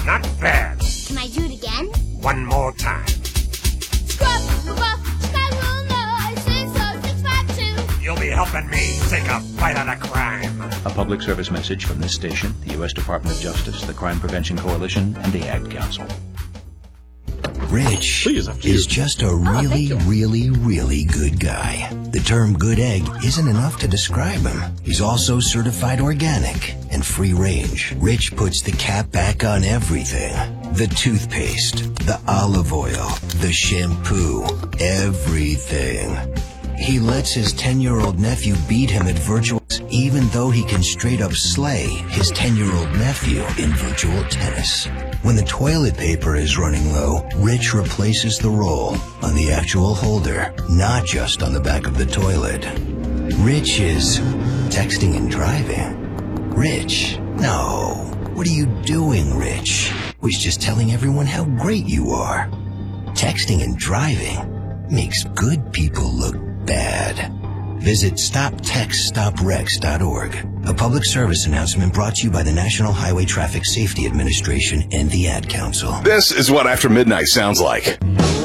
not bad. Can I do it again? One more time. You'll be helping me take a bite out of crime. A public service message from this station, the U.S. Department of Justice, the Crime Prevention Coalition, and the Ad Council. Rich is just a really good guy. The term good egg isn't enough to describe him. He's also certified organic and free range. Rich puts the cap back on everything. The toothpaste, the olive oil, the shampoo, everything. He lets his 10-year-old nephew beat him at virtual, even though he can straight up slay his 10-year-old nephew in virtual tennis. When the toilet paper is running low, Rich replaces the roll on the actual holder, not just on the back of the toilet. Rich is texting and driving. Rich? No. What are you doing, Rich? He's just telling everyone how great you are. Texting and driving makes good people look bad. Visit StopTextStopWrecks.org. A public service announcement brought to you by the National Highway Traffic Safety Administration and the Ad Council. This is what After Midnight sounds like.